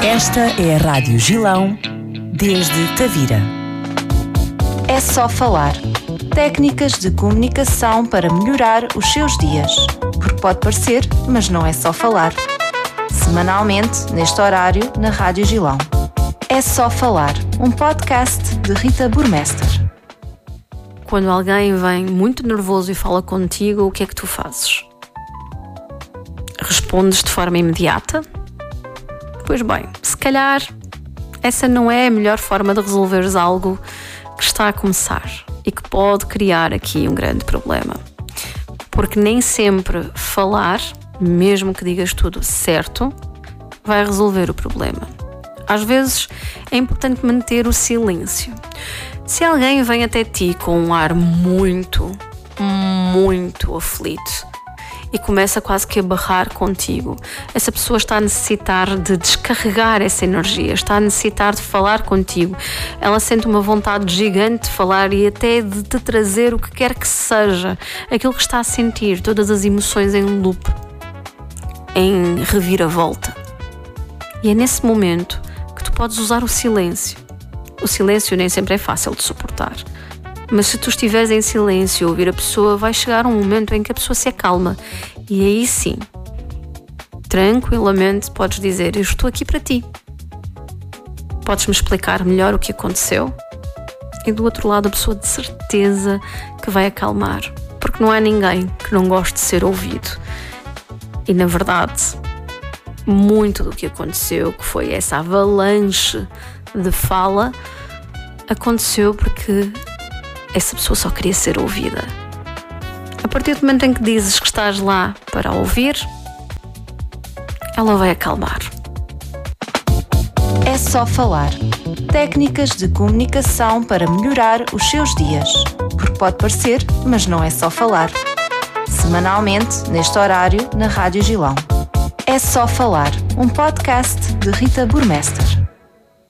Esta é a Rádio Gilão, desde Tavira. É só falar. Técnicas de comunicação para melhorar os seus dias. Porque pode parecer, mas não é só falar. Semanalmente, neste horário, na Rádio Gilão. É só falar. Um podcast de Rita Burmester. Quando alguém vem muito nervoso e fala contigo, o que é que tu fazes? Respondes de forma imediata? Pois bem, se calhar essa não é a melhor forma de resolveres algo que está a começar e que pode criar aqui um grande problema. Porque nem sempre falar, mesmo que digas tudo certo, vai resolver o problema. Às vezes é importante manter o silêncio. Se alguém vem até ti com um ar muito aflito e começa quase que a berrar contigo, essa pessoa está a necessitar de descarregar essa energia, está a necessitar de falar contigo. Ela sente uma vontade gigante de falar e até de te trazer o que quer que seja, aquilo que está a sentir, todas as emoções em loop, em reviravolta. E é nesse momento que tu podes usar o silêncio. O silêncio nem sempre é fácil de suportar. Mas se tu estiveres em silêncio a ouvir a pessoa, vai chegar um momento em que a pessoa se acalma. E aí sim, tranquilamente podes dizer: eu estou aqui para ti. Podes-me explicar melhor o que aconteceu? E do outro lado a pessoa de certeza que vai acalmar. Porque não há ninguém que não goste de ser ouvido. E na verdade, muito do que aconteceu, que foi essa avalanche de fala, aconteceu porque essa pessoa só queria ser ouvida. A partir do momento em que dizes que estás lá para ouvir, ela vai acalmar. É só falar. Técnicas de comunicação para melhorar os seus dias. Porque pode parecer, mas não é só falar. Semanalmente, neste horário, na Rádio Gilão. É só falar. Um podcast de Rita Burmester.